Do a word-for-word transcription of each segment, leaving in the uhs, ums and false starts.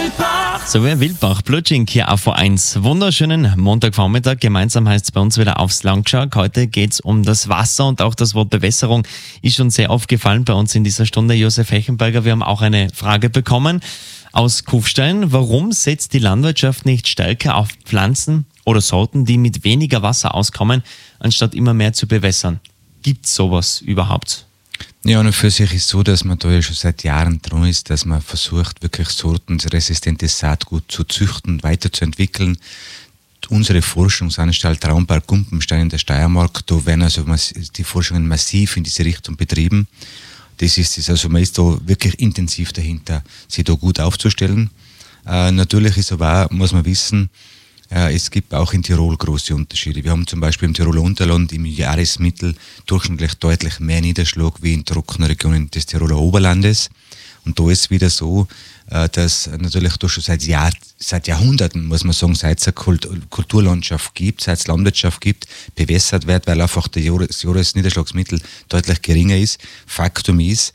So wie Wildbach, Blutschink hier auf A eins. Wunderschönen Montagvormittag. Gemeinsam heißt es bei uns wieder aufs Langschau. Heute geht es um das Wasser und auch das Wort Bewässerung ist schon sehr aufgefallen bei uns in dieser Stunde. Josef Hechenberger, wir haben auch eine Frage bekommen aus Kufstein. Warum setzt die Landwirtschaft nicht stärker auf Pflanzen oder Sorten, die mit weniger Wasser auskommen, anstatt immer mehr zu bewässern? Gibt es sowas überhaupt? Ja, und für sich ist so, dass man da ja schon seit Jahren dran ist, dass man versucht, wirklich sortenresistentes Saatgut zu züchten, weiterzuentwickeln. Unsere Forschungsanstalt Traunberg Gumpenstein in der Steiermark, da werden also die Forschungen massiv in diese Richtung betrieben. Das ist es, also man ist da wirklich intensiv dahinter, sich da gut aufzustellen. Äh, natürlich ist aber auch, muss man wissen, äh, es gibt auch in Tirol große Unterschiede. Wir haben zum Beispiel im Tiroler Unterland im Jahresmittel durchschnittlich deutlich mehr Niederschlag wie in trockenen Regionen des Tiroler Oberlandes. Und da ist es wieder so, äh, dass natürlich da schon seit, Jahr, seit Jahrhunderten, muss man sagen, seit es eine Kult- Kulturlandschaft gibt, seit es Landwirtschaft gibt, bewässert wird, weil einfach der Jahres- Jahresniederschlagsmittel deutlich geringer ist. Faktum ist,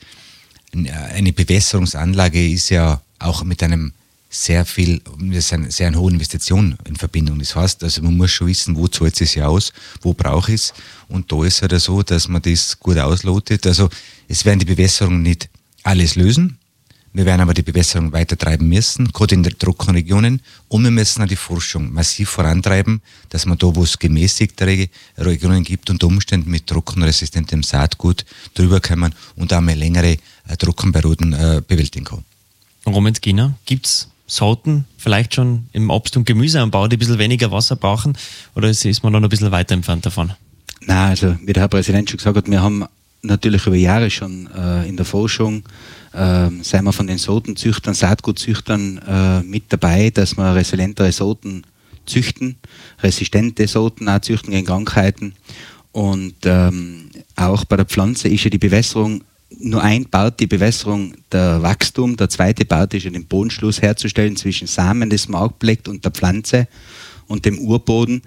eine Bewässerungsanlage ist ja auch mit einem sehr viel, mit einer sehr hohen Investition in Verbindung. Das heißt, also man muss schon wissen, wo zahlt es sich aus, wo brauche ich es. Und da ist es halt so, dass man das gut auslotet. Also es werden die Bewässerungen nicht alles lösen. Wir werden aber die Bewässerung weiter treiben müssen, gerade in den trockenen Regionen. Und wir müssen auch die Forschung massiv vorantreiben, dass man da, wo es gemäßigtere Regionen gibt, unter Umständen mit trockenresistentem Saatgut drüber kommen und auch mal längere äh, Trockenperioden äh, bewältigen kann. Roman Skinner, gibt es Sorten vielleicht schon im Obst- und Gemüseanbau, die ein bisschen weniger Wasser brauchen? Oder ist, ist man noch ein bisschen weiter entfernt davon? Nein, also wie der Herr Präsident schon gesagt hat, wir haben natürlich über Jahre schon äh, in der Forschung, äh, seien wir von den Sortenzüchtern, Saatgutzüchtern äh, mit dabei, dass wir resilientere Sorten züchten, resistente Sorten auch züchten gegen Krankheiten. Und ähm, auch bei der Pflanze ist ja die Bewässerung nur ein Part, die Bewässerung, der Wachstum. Der zweite Part ist ja den Bodenschluss herzustellen zwischen Samen, das man abgelegt, und der Pflanze und dem Urboden.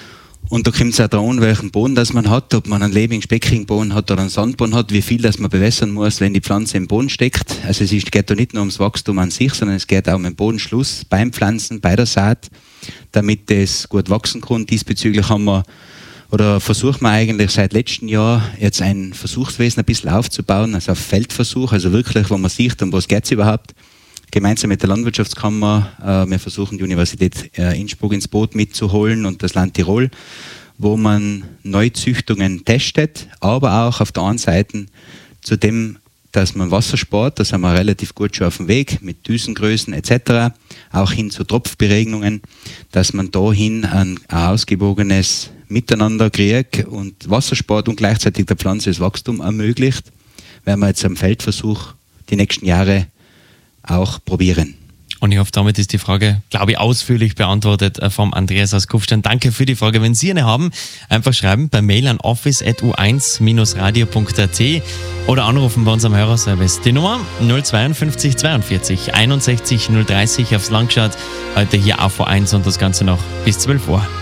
Und da kommt es auch daran, welchen Boden das man hat, ob man einen lebigen, speckigen Boden hat oder einen Sandboden hat, wie viel das man bewässern muss, wenn die Pflanze im Boden steckt. Also es ist, geht da nicht nur ums Wachstum an sich, sondern es geht auch um den Bodenschluss beim Pflanzen, bei der Saat, damit das gut wachsen kann. Diesbezüglich haben wir oder versuchen wir eigentlich seit letztem Jahr jetzt ein Versuchswesen ein bisschen aufzubauen, also auf Feldversuch, also wirklich, wo man sieht, um was geht es überhaupt. Gemeinsam mit der Landwirtschaftskammer, äh, wir versuchen die Universität äh, Innsbruck ins Boot mitzuholen und das Land Tirol, wo man Neuzüchtungen testet, aber auch auf der anderen Seite zu dem, dass man Wasser spart, da sind wir relativ gut schon auf dem Weg mit Düsengrößen et cetera, auch hin zu Tropfberegnungen, dass man dahin ein, ein ausgewogenes Miteinander kriegt und Wasserspart und gleichzeitig der Pflanze das Wachstum ermöglicht, werden wir jetzt am Feldversuch die nächsten Jahre auch probieren. Und ich hoffe, damit ist die Frage, glaube ich, ausführlich beantwortet vom Andreas aus Kufstein. Danke für die Frage. Wenn Sie eine haben, einfach schreiben per Mail an office at u eins radio punkt a t oder anrufen bei unserem Hörerservice. Die Nummer null zweiundfünfzig zweiundvierzig einundsechzig null dreißig aufs Langschau. Heute hier auf A eins und das Ganze noch bis zwölf Uhr.